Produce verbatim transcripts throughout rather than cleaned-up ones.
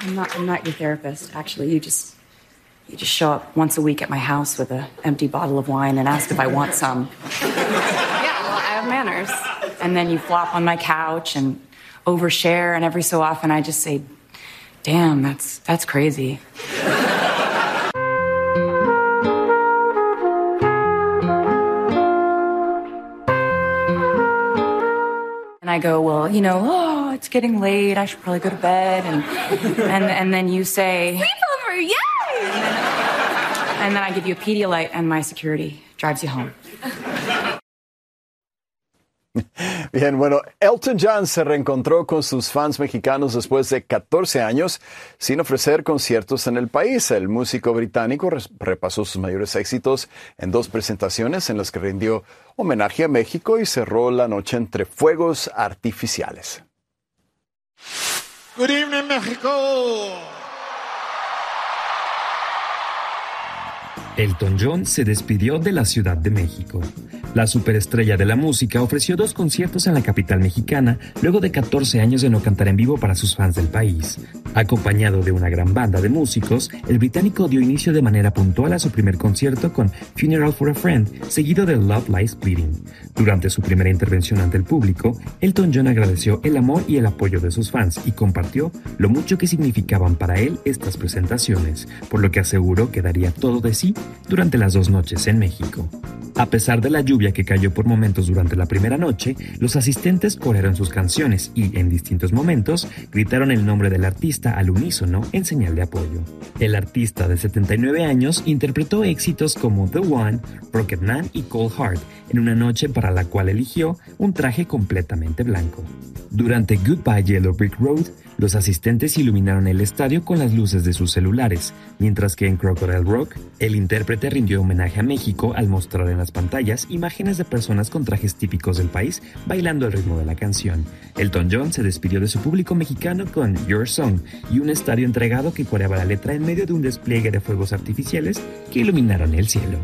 I'm not, I'm not your therapist, actually. You just, you just show up once a week at my house with an empty bottle of wine and ask if I want some. Yeah, well, I have manners. And then you flop on my couch and overshare, and every so often I just say, damn, that's, that's crazy. And I go, well, you know, oh, it's getting late. I should probably go to bed. And and, and then you say, sleepover, yay! And then I give you a Pedialyte, and my security drives you home. Bien, bueno, Elton John se reencontró con sus fans mexicanos después de catorce años sin ofrecer conciertos en el país. El músico británico repasó sus mayores éxitos en dos presentaciones en las que rindió homenaje a México y cerró la noche entre fuegos artificiales. Good evening, México. Elton John se despidió de la Ciudad de México. La superestrella de la música ofreció dos conciertos en la capital mexicana luego de catorce años de no cantar en vivo para sus fans del país. Acompañado de una gran banda de músicos, el británico dio inicio de manera puntual a su primer concierto con Funeral for a Friend, seguido de Love Lies Bleeding. Durante su primera intervención ante el público, Elton John agradeció el amor y el apoyo de sus fans y compartió lo mucho que significaban para él estas presentaciones, por lo que aseguró que daría todo de sí durante las dos noches en México. A pesar de la lluvia que cayó por momentos durante la primera noche, los asistentes corearon sus canciones y, en distintos momentos, gritaron el nombre del artista al unísono en señal de apoyo. El artista de setenta y nueve años interpretó éxitos como The One, Rocket Man y Cold Heart en una noche para la cual eligió un traje completamente blanco. Durante Goodbye Yellow Brick Road, los asistentes iluminaron el estadio con las luces de sus celulares, mientras que en Crocodile Rock, el intérprete rindió homenaje a México al mostrar en las pantallas imágenes de personas con trajes típicos del país bailando al ritmo de la canción. Elton John se despidió de su público mexicano con Your Song y un estadio entregado que coreaba la letra en medio de un despliegue de fuegos artificiales que iluminaron el cielo.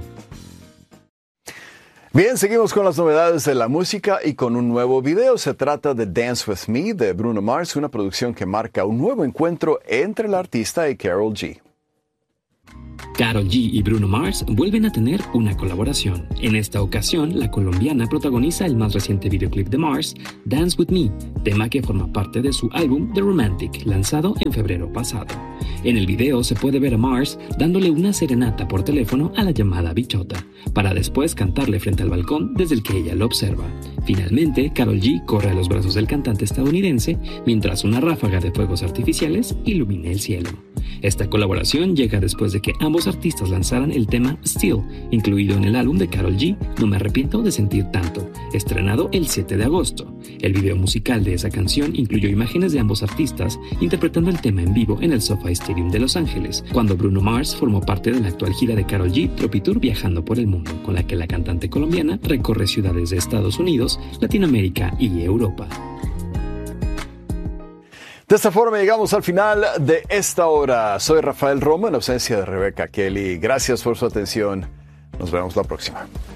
Bien, seguimos con las novedades de la música y con un nuevo video. Se trata de Dance With Me de Bruno Mars, una producción que marca un nuevo encuentro entre el artista y Karol G. Karol G y Bruno Mars vuelven a tener una colaboración. En esta ocasión, la colombiana protagoniza el más reciente videoclip de Mars, Dance With Me, tema que forma parte de su álbum The Romantic, lanzado en febrero pasado. En el video se puede ver a Mars dándole una serenata por teléfono a la llamada bichota, para después cantarle frente al balcón desde el que ella lo observa. Finalmente, Karol G corre a los brazos del cantante estadounidense mientras una ráfaga de fuegos artificiales ilumina el cielo. Esta colaboración llega después de que ambos artistas lanzaran el tema Still, incluido en el álbum de Karol G, No Me Arrepiento de Sentir Tanto, estrenado el siete de agosto. El video musical de esa canción incluyó imágenes de ambos artistas interpretando el tema en vivo en el SoFi Stadium de Los Ángeles, cuando Bruno Mars formó parte de la actual gira de Karol G, Tropitour Viajando por el Mundo, con la que la cantante colombiana recorre ciudades de Estados Unidos, Latinoamérica y Europa. De esta forma llegamos al final de esta hora. Soy Rafael Romo en ausencia de Rebeca Kelly. Gracias por su atención. Nos vemos la próxima.